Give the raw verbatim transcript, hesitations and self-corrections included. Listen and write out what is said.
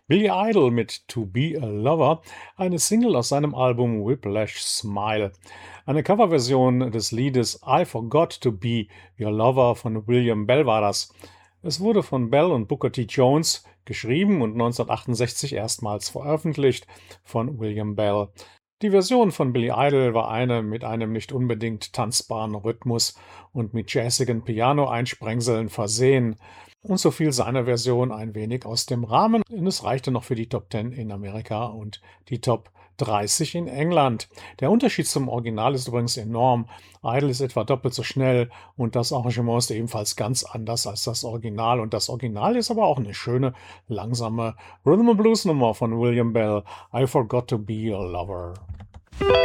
Billy Idol mit „To Be a Lover", eine Single aus seinem Album „Whiplash Smile". Eine Coverversion des Liedes „I Forgot to Be Your Lover" von William Bell war das. Es wurde von Bell und Booker T. Jones geschrieben und neunzehnhundertachtundsechzig erstmals veröffentlicht von William Bell. Die Version von Billy Idol war eine mit einem nicht unbedingt tanzbaren Rhythmus und mit jazzigen Piano-Einsprengseln versehen. Und so fiel seine Version ein wenig aus dem Rahmen, denn es reichte noch für die Top zehn in Amerika und die Top dreißig in England. Der Unterschied zum Original ist übrigens enorm. Idol ist etwa doppelt so schnell und das Arrangement ist ebenfalls ganz anders als das Original. Und das Original ist aber auch eine schöne, langsame Rhythm and Blues Nummer von William Bell. I Forgot to Be Your Lover.